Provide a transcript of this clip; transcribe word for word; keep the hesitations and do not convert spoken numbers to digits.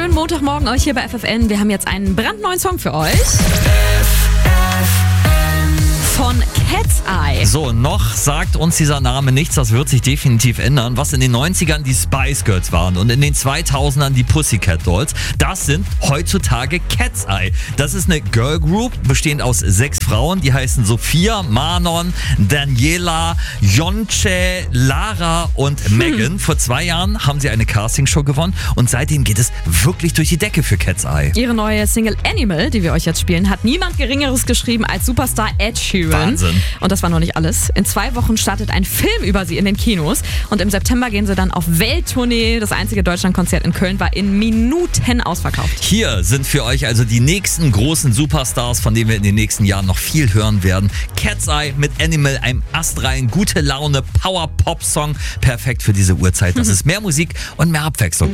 Schönen Montagmorgen euch hier bei F F N. Wir haben jetzt einen brandneuen Song für euch. Von Cat's Eye. So, noch sagt uns dieser Name nichts, das wird sich definitiv ändern. Was in den neunzigern die Spice Girls waren und in den zweitausendern die Pussycat Dolls, das sind heutzutage Cat's Eye. Das ist eine Girl Group, bestehend aus sechs Frauen, die heißen Sophia, Manon, Daniela, Yonche, Lara und hm. Megan. Vor zwei Jahren haben sie eine Castingshow gewonnen und seitdem geht es wirklich durch die Decke für Cat's Eye. Ihre neue Single Animal, die wir euch jetzt spielen, hat niemand Geringeres geschrieben als Superstar Ed Sheeran. Wahnsinn. Und das war noch nicht alles. In zwei Wochen startet ein Film über sie in den Kinos. Und im September gehen sie dann auf Welttournee. Das einzige Deutschlandkonzert in Köln war in Minuten ausverkauft. Hier sind für euch also die nächsten großen Superstars, von denen wir in den nächsten Jahren noch viel hören werden. Cat's Eye mit Animal, einem astreinen, gute Laune Power-Pop-Song. Perfekt für diese Uhrzeit. Das ist mehr Musik und mehr Abwechslung.